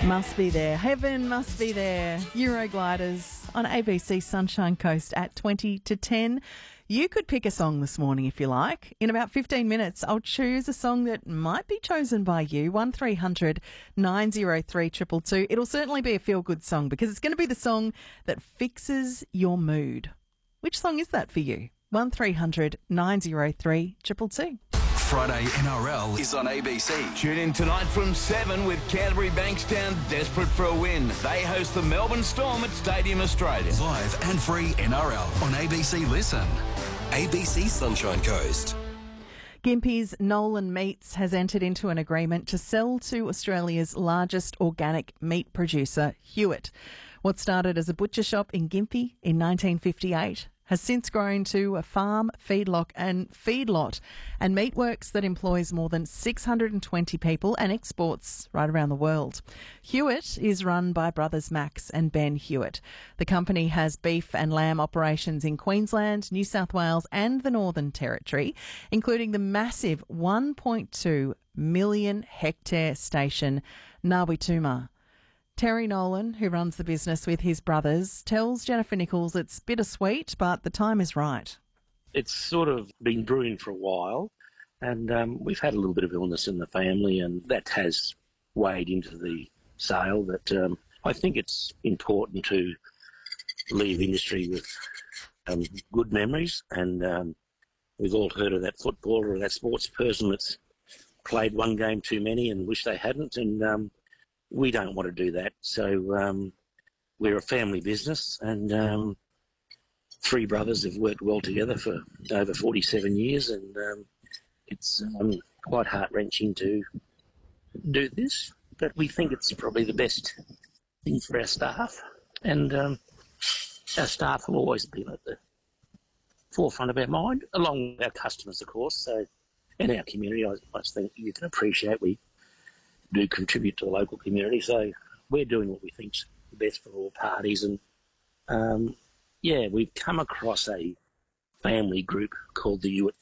Must be there. Heaven must be there. Eurogliders on ABC Sunshine Coast at 20 to 10. You could pick a song this morning if you like. In about 15 minutes, I'll choose a song that might be chosen by you. 1300 903 222. It'll certainly be a feel-good song because it's going to be the song that fixes your mood. Which song is that for you? 1300 903 222. Friday NRL is on ABC. Tune in tonight from 7 with Canterbury Bankstown desperate for a win. They host the Melbourne Storm at Stadium Australia. Live and free NRL on ABC Listen. ABC Sunshine Coast. Gympie's Nolan Meats has entered into an agreement to sell to Australia's largest organic meat producer, Hewitt. What started as a butcher shop in Gympie in 1958 has since grown to a farm, feedlot and meatworks that employs more than 620 people and exports right around the world. Hewitt is run by brothers Max and Ben Hewitt. The company has beef and lamb operations in Queensland, New South Wales and the Northern Territory, including the massive 1.2 million hectare station Ngawituma. Terry Nolan, who runs the business with his brothers, tells Jennifer Nichols it's bittersweet, but the time is right. It's sort of been brewing for a while, and we've had a little bit of illness in the family, and that has weighed into the sale. But I think it's important to leave industry with good memories, and we've all heard of that footballer or that sports person that's played one game too many and wish they hadn't, and we don't want to do that. So we're a family business, and three brothers have worked well together for over 47 years, and it's quite heart-wrenching to do this, but we think it's probably the best thing for our staff, and our staff will always be at the forefront of our mind, along with our customers, of course, so, and our community. I think you can appreciate we do contribute to the local community, so we're doing what we think's best for all parties. And we've come across a family group called the Hewitt